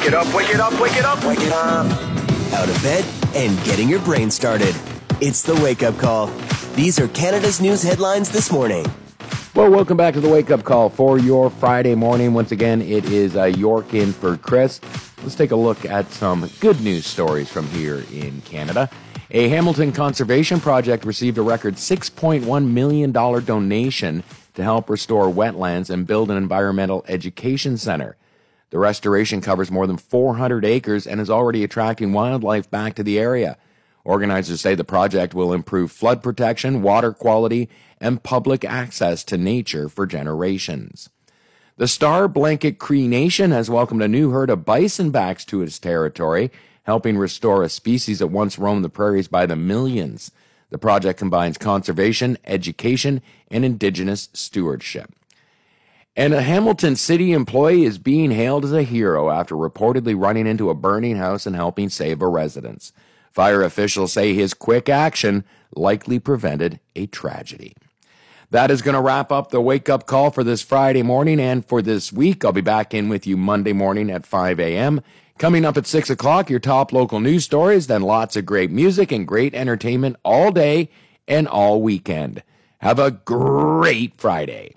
it up, wake it up, wake it up, wake it up. Out of bed and getting your brain started. It's the Wake Up Call. These are Canada's news headlines this morning. Well, welcome back to the Wake Up Call for your Friday morning. Once again, it is York in for Chris. Let's take a look at some good news stories from here in Canada. A Hamilton Conservation Project received a record $6.1 million donation to help restore wetlands and build an environmental education center. The restoration covers more than 400 acres and is already attracting wildlife back to the area. Organizers say the project will improve flood protection, water quality, and public access to nature for generations. The Star Blanket Cree Nation has welcomed a new herd of bisonbacks to its territory, helping restore a species that once roamed the prairies by the millions. The project combines conservation, education, and Indigenous stewardship. And a Hamilton City employee is being hailed as a hero after reportedly running into a burning house and helping save a resident. Fire officials say his quick action likely prevented a tragedy. That is going to wrap up the wake-up call for this Friday morning and for this week. I'll be back in with you Monday morning at 5 a.m. Coming up at 6 o'clock, your top local news stories, then lots of great music and great entertainment all day and all weekend. Have a great Friday.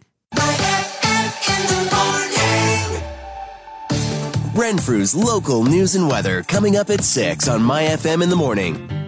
Renfrew's local news and weather coming up at 6 on My FM in the morning.